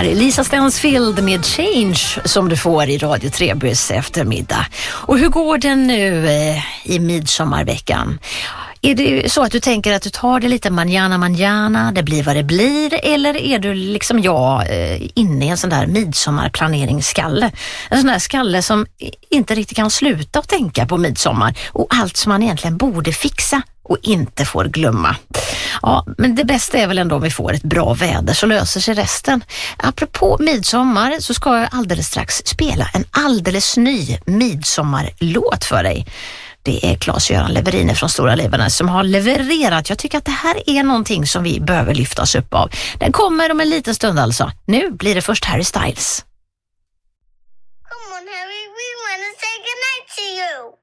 Här är Lisa Stansfield med Change som du får i Radio Trebys eftermiddag. Och hur går den nu i midsommarveckan? Är det så att du tänker att du tar det lite manjana, det blir vad det blir, eller är du liksom jag inne i en sån där midsommarplaneringsskalle? En sån där skalle som inte riktigt kan sluta att tänka på midsommar och allt som man egentligen borde fixa och inte får glömma. Ja, men det bästa är väl ändå om vi får ett bra väder så löser sig resten. Apropå midsommar så ska jag alldeles strax spela en alldeles ny midsommarlåt för dig. Det är Claes-Göran Leverine från Stora Leverna som har levererat. Jag tycker att det här är någonting som vi behöver lyfta oss upp av. Den kommer om en liten stund alltså. Nu blir det först Harry Styles. Come on, Harry, we want to say goodnight to you.